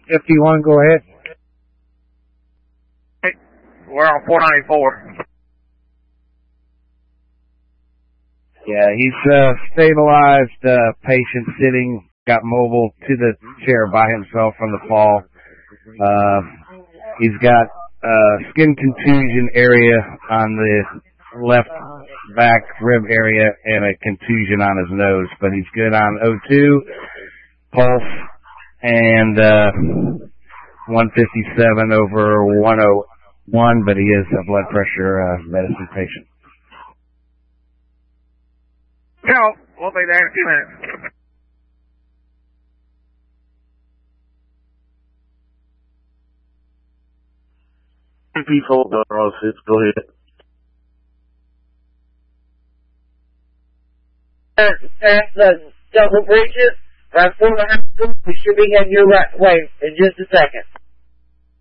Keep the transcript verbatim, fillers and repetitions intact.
fifty-one, go ahead. Hey, we're on four ninety-four. Yeah, he's uh, stabilized, uh, patient sitting, got mobile to the chair by himself from the fall. Uh, he's got uh, skin contusion area on the left back rib area and a contusion on his nose, but he's good on O two, pulse, and uh, one fifty-seven over one oh one, but he is a blood pressure uh, medicine patient. No, we'll be there in a few minutes. Please hold on, Ross. Go ahead. Past the double bridges, right four and a half, we should be heading your right way in just a second.